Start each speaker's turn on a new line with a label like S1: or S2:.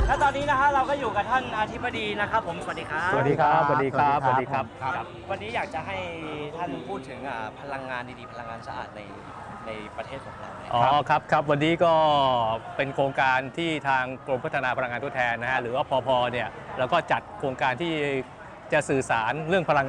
S1: และตอนนี้นะฮะเราก็อยู่กับท่านอธิบดีนะครับผมสวัสดีครับ
S2: สวัสดีครับสวัสดีครับสวัสดีครับ
S1: ครับวันนี้อยากจะให้ท่านพูดถึงพลังงานดีๆพลังงานสะอาดในประเทศของเราเนี่ย
S2: อ๋อครับวันนี้ก็เป็นโครงการที่ทางกรมพัฒนาพลังงานทดแทนนะฮะหรือว่าพพเนี่ยเราก็จัดโครงการที่จะสื่อสารเรื่องพลัง